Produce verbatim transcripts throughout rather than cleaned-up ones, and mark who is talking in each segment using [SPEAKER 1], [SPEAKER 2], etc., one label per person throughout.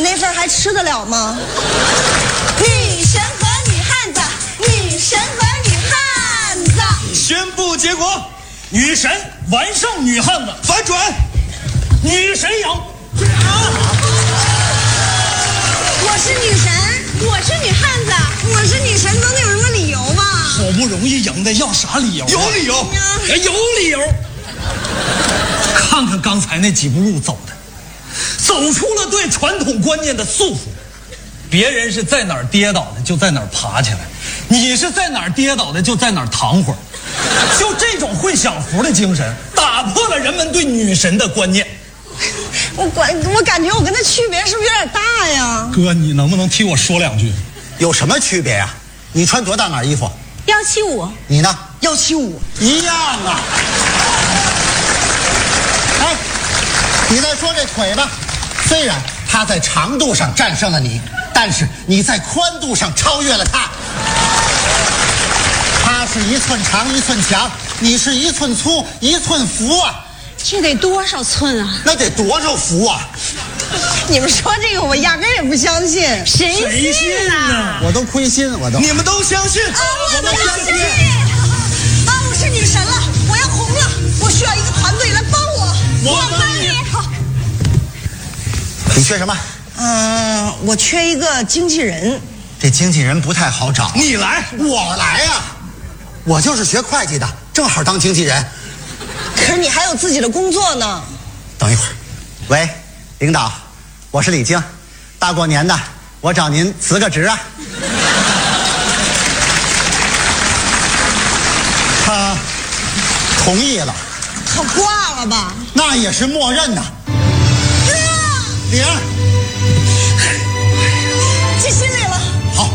[SPEAKER 1] 那份还吃得了吗？女神和女汉子，女神和女汉子。
[SPEAKER 2] 宣布结果，女神完胜女汉子，反转，女神赢。
[SPEAKER 1] 我是女神，我是女汉子，我是女神，总得有什么理由吧？
[SPEAKER 2] 好不容易赢的，要啥理由、啊？有理由，有理由。看看刚才那几步路走的，走出了对传统观念的束缚。别人是在哪儿跌倒的就在哪儿爬起来，你是在哪儿跌倒的就在哪儿躺会儿。就这种会享福的精神，打破了人们对女神的观念。
[SPEAKER 1] 我感我感觉我跟他区别是不是有点大呀？
[SPEAKER 2] 哥，你能不能替我说两句？
[SPEAKER 3] 有什么区别呀、啊？你穿多大码衣服？
[SPEAKER 1] 幺七五。
[SPEAKER 3] 你呢？
[SPEAKER 1] 幺七五。
[SPEAKER 3] 一样啊。哎，你再说这腿吧，虽然他在长度上战胜了你，但是你在宽度上超越了他。他是一寸长一寸强，你是一寸粗一寸浮啊。
[SPEAKER 1] 这得多少寸啊？
[SPEAKER 3] 那得多少伏啊！
[SPEAKER 1] 你们说这个，我压根儿也不相信。谁
[SPEAKER 2] 谁信呢？
[SPEAKER 3] 我都亏心，我都。
[SPEAKER 2] 你们都相信？
[SPEAKER 1] 啊，我都相信。啊，我是女神了，我要红了，我需要一个团队来帮我。
[SPEAKER 2] 我帮你。
[SPEAKER 1] 好。
[SPEAKER 3] 你缺什么？
[SPEAKER 1] 嗯、呃，我缺一个经纪人。
[SPEAKER 3] 这经纪人不太好找。
[SPEAKER 2] 你来，
[SPEAKER 3] 我来呀、啊！我就是学会计的，正好当经纪人。
[SPEAKER 1] 可是你还有自己的工作呢。
[SPEAKER 3] 等一会儿，喂，领导，我是李菁，大过年的，我找您辞个职啊。他同意了。
[SPEAKER 1] 他挂了吧？
[SPEAKER 3] 那也是默认呐。玲儿，
[SPEAKER 1] 记心里了。
[SPEAKER 3] 好。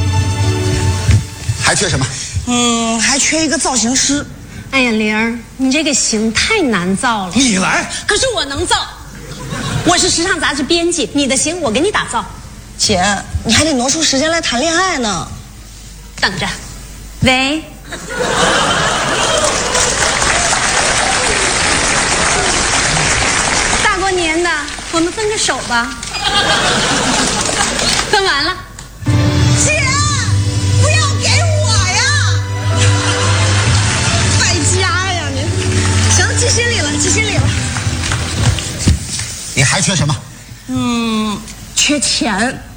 [SPEAKER 3] 还缺什么？
[SPEAKER 1] 嗯，还缺一个造型师。
[SPEAKER 4] 哎呀，玲儿，你这个型太难造了。
[SPEAKER 2] 你来。
[SPEAKER 4] 可是我能造，我是时尚杂志编辑，你的型我给你打造。
[SPEAKER 1] 姐，你还得挪出时间来谈恋爱呢。
[SPEAKER 4] 等着。喂。大过年的，我们分个手吧。分完了。
[SPEAKER 1] 姐，不要给我呀！败家呀你！行，记心里了，记心里了。
[SPEAKER 3] 你还缺什么？
[SPEAKER 1] 嗯，缺钱。